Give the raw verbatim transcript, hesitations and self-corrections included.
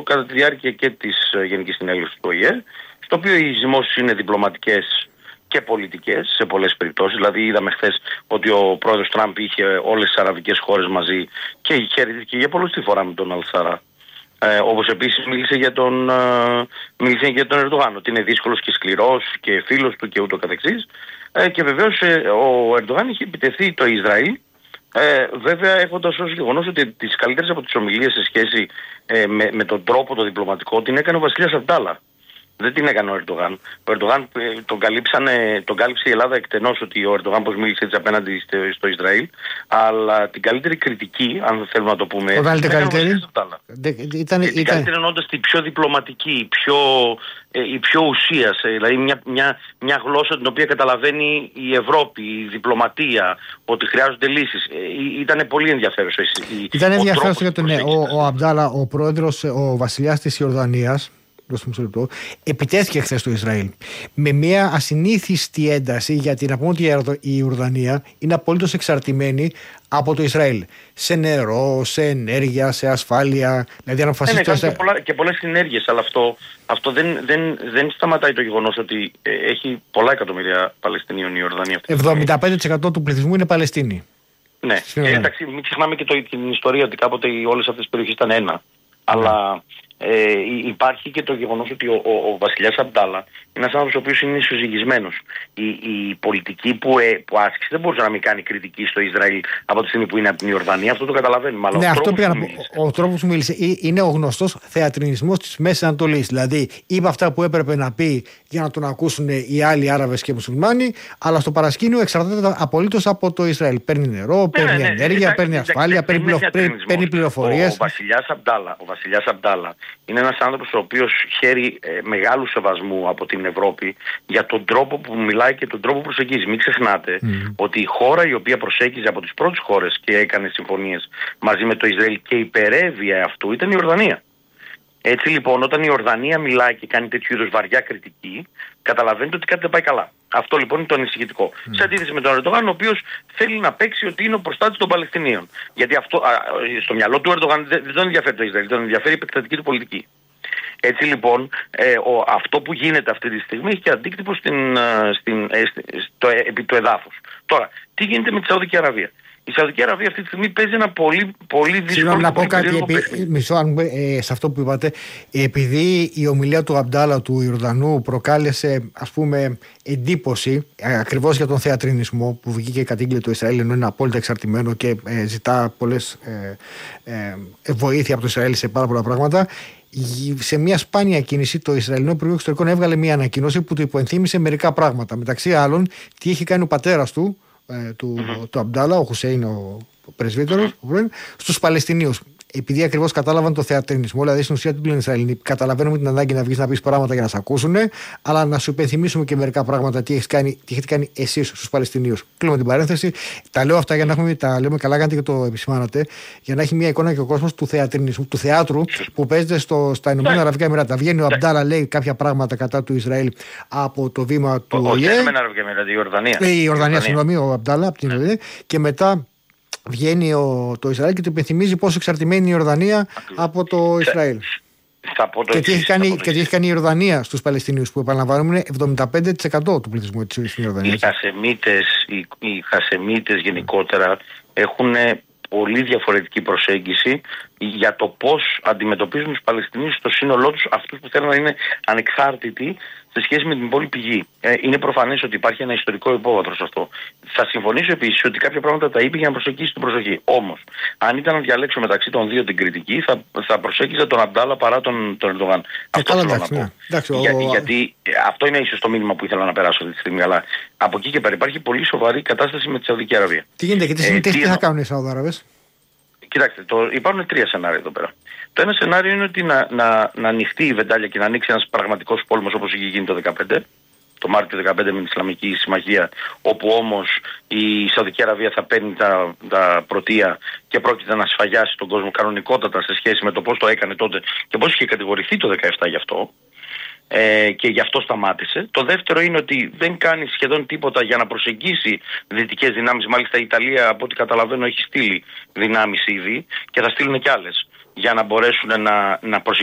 κατά τη διάρκεια και της Γενικής Συνέλευσης του Ο Η Ε, στο οποίο οι ζυμώσεις είναι διπλωματικές και πολιτικές σε πολλές περιπτώσεις. Δηλαδή είδαμε χθες ότι ο πρόεδρος Τραμπ είχε όλες τις αραβικές χώρες μαζί και χαιρετήθηκε για πολλωστή φορά με τον Αλ-Σαρά. Ε, όπως επίσης μίλησε για τον, ε, μίλησε για τον Ερντογάν, ότι είναι δύσκολος και σκληρός και φίλος του και ούτω καθεξής. Ε, και βεβαίως ε, ο Ερντογάν είχε επιτεθεί το Ισραήλ, ε, βέβαια έχοντας ως γεγονός ότι τις καλύτερες από τις ομιλίες σε σχέση ε, με, με τον τρόπο το διπλωματικό την έκανε ο βασιλιάς Αμπτάλα. Δεν την έκανε ο Ερντογάν. Ο Ερντογάν τον, καλύψανε, τον κάλυψε η Ελλάδα εκτενώς ότι ο Ερντογάν πως μίλησε έτσι απέναντι στο, στο Ισραήλ. Αλλά την καλύτερη κριτική, αν θέλουμε να το πούμε. Όταν την καλύτερη. Ήταν, την ήταν... καλύτερη εννοώντας την πιο διπλωματική, η πιο, ε, η πιο ουσίας. Ε, δηλαδή μια, μια, μια γλώσσα την οποία καταλαβαίνει η Ευρώπη, η διπλωματία, ότι χρειάζονται λύσεις. Ε, ήταν πολύ ενδιαφέρουσα. Ήταν ενδιαφέρουσα για τον ναι, ο, ο Αμπτάλα, ο πρόεδρος, ο βασιλιάς της Ιορδανίας. Επιτέθηκε χθες στο Ισραήλ με μια ασυνήθιστη ένταση, γιατί να πούμε ότι η Ιορδανία είναι απολύτως εξαρτημένη από το Ισραήλ σε νερό, σε ενέργεια, σε ασφάλεια. Δηλαδή αν αποφασίσει. Ναι, ναι, το... και, πολλά, και πολλές συνέργειες, αλλά αυτό, αυτό δεν, δεν, δεν σταματάει το γεγονός ότι ε, έχει πολλά εκατομμύρια Παλαιστινίων η Ιορδανία. εβδομήντα πέντε τοις εκατό του πληθυσμού είναι Παλαιστίνοι. Ναι, ε, εντάξει, μην ξεχνάμε και το, την ιστορία ότι κάποτε όλες αυτές τις περιοχές ήταν ένα. Αλλά ε, υπάρχει και το γεγονός ότι ο, ο, ο βασιλιάς Αμπτάλα είναι ένας άνθρωπος ο οποίος είναι ισοζυγισμένος. Η, η πολιτική που, ε, που άσκησε δεν μπορούσε να μην κάνει κριτική στο Ισραήλ από τη στιγμή που είναι από την Ιορδανία. Αυτό το καταλαβαίνουμε. Αλλά ναι, ο αυτό τρόπος που μίλησε. Ο τρόπος που μίλησε είναι ο γνωστός θεατρινισμός της Μέσης Ανατολής. Δηλαδή είπε αυτά που έπρεπε να πει για να τον ακούσουν οι άλλοι Άραβες και Μουσουλμάνοι, αλλά στο παρασκήνιο εξαρτάται απολύτως από το Ισραήλ. Παίρνει νερό, ναι, παίρνει ναι, ενέργεια, ναι, παίρνει ασφάλεια, παίρνει, πληρο... παίρνει πληροφορίες. Ο, ο βασιλιάς Αμπτάλα, ο βασιλιάς Αμπτάλα είναι ένας άνθρωπος ο οποίος χαίρει ε, μεγάλου σεβασμού από την Ευρώπη για τον τρόπο που μιλάει και τον τρόπο που προσεγγίζει. Μην ξεχνάτε mm. ότι η χώρα η οποία προσέγγιζε από τις πρώτες χώρες και έκανε συμφωνίες μαζί με το Ισραήλ και υπερεύεια αυτού ήταν η Ιορδανία. Έτσι λοιπόν, όταν η Ιορδανία μιλάει και κάνει τέτοιου είδους βαριά κριτική, καταλαβαίνετε ότι κάτι δεν πάει καλά. Αυτό λοιπόν είναι το ανησυχητικό. Mm. Σε αντίθεση με τον Ερντογάν, ο οποίος θέλει να παίξει ότι είναι ο προστάτης των Παλαιστινίων. Γιατί αυτό, α, στο μυαλό του Ερντογάν δεν, δεν τον ενδιαφέρει το Ισραήλ, τον ενδιαφέρει η επεκτατική του πολιτική. Έτσι λοιπόν, ε, ο, αυτό που γίνεται αυτή τη στιγμή έχει και αντίκτυπο στην, στην, ε, στο, ε, επί του εδάφους. Τώρα, τι γίνεται με τη Σαουδική Αραβία. Η Σαουδική Αραβία αυτή τη στιγμή παίζει ένα πολύ, πολύ δύσκολο. Συγγνώμη να πω κάτι επί, μισό, ε, σε αυτό που είπατε. Επειδή η ομιλία του Αμπτάλα του Ιορδανού προκάλεσε, ας πούμε, εντύπωση ακριβώς για τον θεατρινισμό που βγήκε και κατήγγειλε το Ισραήλ, ενώ είναι απόλυτα εξαρτημένο και ε, ζητά πολλές ε, ε, ε, βοήθεια από το Ισραήλ σε πάρα πολλά πράγματα. Σε μια σπάνια κίνηση, το Ισραηλινό Υπουργείο Εξωτερικών έβγαλε μια ανακοίνωση που του υποενθύμησε μερικά πράγματα. Μεταξύ άλλων, τι είχε κάνει ο πατέρας του, ε, του, mm-hmm. του Αμπτάλα, ο Χουσέιν, ο, ο πρεσβύτερος, mm-hmm. στους Παλαιστινίους. Επειδή ακριβώς κατάλαβαν το θεατρινισμό, δηλαδή στην ουσία του λένε Ισραηλινοί, καταλαβαίνουμε την ανάγκη να βγεις να πεις πράγματα για να σε ακούσουν, αλλά να σου υπενθυμίσουμε και μερικά πράγματα τι, έχεις κάνει, τι έχετε κάνει εσείς στους Παλαιστινίους. Κλείνουμε την παρένθεση. Τα λέω αυτά για να έχουμε, τα λέμε καλά, κάνετε και το επισημάνατε, για να έχει μια εικόνα και ο κόσμος του θεατρινισμού, του θεάτρου που παίζεται στο, στα Ηνωμένα Αραβικά Εμιράτα. Βγαίνει ο Αμπτάλα, λέει κάποια πράγματα κατά του Ισραήλ από το βήμα του Ο Η Ε. Η Ιορδανία. Η Ιορδανία, συγγνώμη, ο Αμπτάλα από την Ιορδανία. Και μετά βγαίνει ο, το Ισραήλ και του υπενθυμίζει πόσο εξαρτημένη είναι η Ιορδανία από το Ισραήλ. Θα πω το και, τι έχει κάνει, και τι έχει κάνει η Ιορδανία στους Παλαιστινίους, που επαναλαμβάνουμε είναι εβδομήντα πέντε τοις εκατό του πληθυσμού της Ιορδανίας. Οι Χασεμίτες, οι, οι Χασεμίτες γενικότερα έχουν πολύ διαφορετική προσέγγιση για το πώς αντιμετωπίζουν τους Παλαιστινίους στο σύνολό τους, αυτούς που θέλουν να είναι ανεξάρτητοι σε σχέση με την υπόλοιπη γη. Ε, είναι προφανές ότι υπάρχει ένα ιστορικό υπόβαθρο σε αυτό. Θα συμφωνήσω επίσης ότι κάποια πράγματα τα είπε για να προσεγγίσει την προσοχή. Όμως, αν ήταν να διαλέξω μεταξύ των δύο την κριτική, θα, θα προσέγγιζα τον Αμπτάλα παρά τον, τον Ερντογάν. Αυτό θέλω να πω. Εντάξει, Για, ο... γιατί αυτό είναι ίσως το μήνυμα που ήθελα να περάσω αυτή τη στιγμή. Αλλά από εκεί και πέρα υπάρχει πολύ σοβαρή κατάσταση με τη Σαουδική Αραβία. Τι γίνεται, και τι, ε, τι, τι θα κάνουν οι Σαουδάραβες? Κοιτάξτε, το, υπάρχουν τρία σενάρια εδώ πέρα. Το ένα σενάριο είναι ότι να, να, να ανοιχτεί η βεντάλια και να ανοίξει ένας πραγματικός πόλεμος όπως είχε γίνει το δύο χιλιάδες δεκαπέντε, το Μάρτιο του δύο χιλιάδες δεκαπέντε με την Ισλαμική Συμμαχία, όπου όμως η Σαουδική Αραβία θα παίρνει τα, τα πρωτεία και πρόκειται να σφαγιάσει τον κόσμο κανονικότατα σε σχέση με το πώς το έκανε τότε και πώς είχε κατηγορηθεί το δύο χιλιάδες δεκαεπτά γι' αυτό. Ε, και γι' αυτό σταμάτησε. Το δεύτερο είναι ότι δεν κάνει σχεδόν τίποτα για να προσεγγίσει δυτικές δυνάμεις. Μάλιστα η Ιταλία, από ό,τι καταλαβαίνω, έχει στείλει δυνάμεις ήδη και θα στείλουν και άλλες για να μπορέσουν να, να προσεγγίσουν